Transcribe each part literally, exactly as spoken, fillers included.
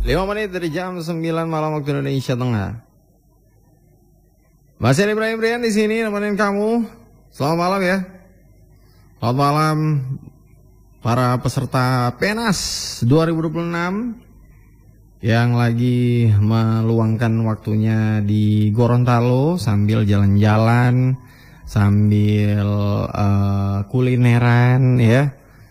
lima menit dari jam sembilan malam waktu Indonesia Tengah. Masih ada Ibrahim Rian di sini nemenin kamu. Selamat malam ya. Selamat malam para peserta PENAS dua ribu dua puluh enam yang lagi meluangkan waktunya di Gorontalo sambil jalan-jalan, sambil uh, kulineran ya.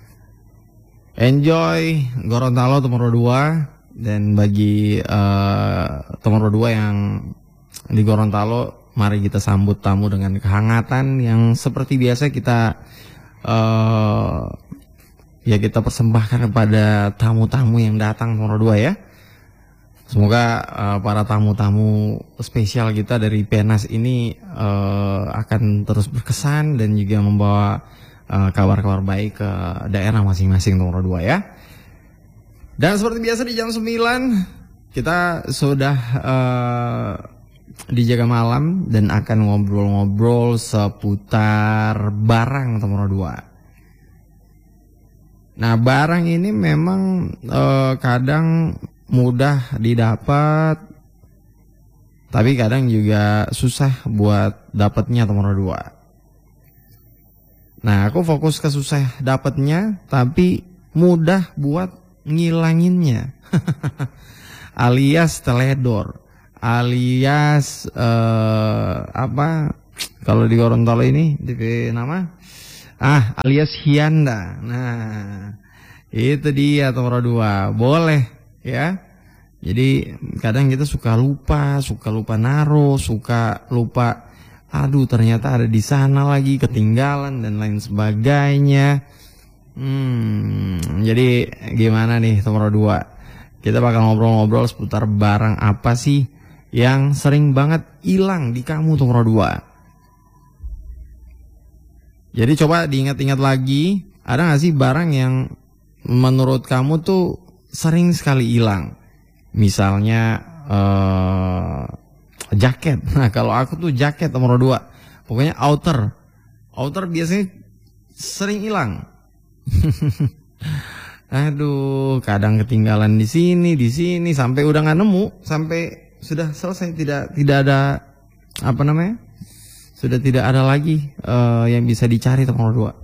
Enjoy Gorontalo Tomoro dua. Dan bagi uh, Tomoro dua yang di Gorontalo, mari kita sambut tamu dengan kehangatan yang seperti biasa kita uh, ya kita persembahkan kepada tamu-tamu yang datang Tomoro dua ya. Semoga uh, para tamu-tamu spesial kita dari PENAS ini uh, akan terus berkesan dan juga membawa kabar-kabar uh, baik ke daerah masing-masing Tomoro dua ya. Dan seperti biasa di jam sembilan kita sudah uh, dijaga malam dan akan ngobrol-ngobrol seputar barang Tomoro dua. Nah, barang ini memang uh, kadang mudah didapat, tapi kadang juga susah buat dapatnya Tomoro dua. Nah, aku fokus ke susah dapatnya, tapi mudah buat ngilanginnya. Alias teledor, alias uh, apa kalau di Gorontalo ini di nama ah alias hianda. Nah, itu dia Tomoro dua. Boleh ya. Jadi kadang kita suka lupa, suka lupa naruh, suka lupa aduh ternyata ada di sana lagi, ketinggalan dan lain sebagainya. Hmm, jadi gimana nih Tomoro dua? Kita bakal ngobrol-ngobrol seputar barang apa sih yang sering banget hilang di kamu Tomoro dua. Jadi coba diingat-ingat lagi, ada gak sih barang yang menurut kamu tuh sering sekali hilang? Misalnya uh, jaket. Nah, kalau aku tuh jaket Tomoro dua. Pokoknya outer. Outer biasanya sering hilang. Aduh, kadang ketinggalan di sini, di sini sampai udah nggak nemu, sampai sudah selesai tidak tidak ada apa namanya, sudah tidak ada lagi uh, yang bisa dicari Tomoro dua.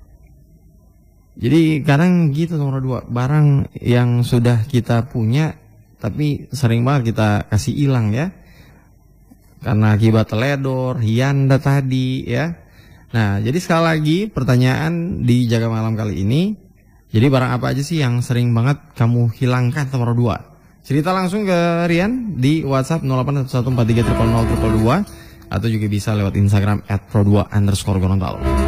Jadi kadang gitu Tomoro dua, barang yang sudah kita punya tapi sering banget kita kasih hilang ya, karena akibat teledor, hianda tadi ya. Nah, jadi sekali lagi pertanyaan di Jaga Malam kali ini, jadi barang apa aja sih yang sering banget kamu hilangkan Tomoro dua? Cerita langsung ke Rian di WhatsApp nol delapan satu satu empat tiga nol nol nol nol dua atau juga bisa lewat Instagram at pro dua underscore Gorontalo.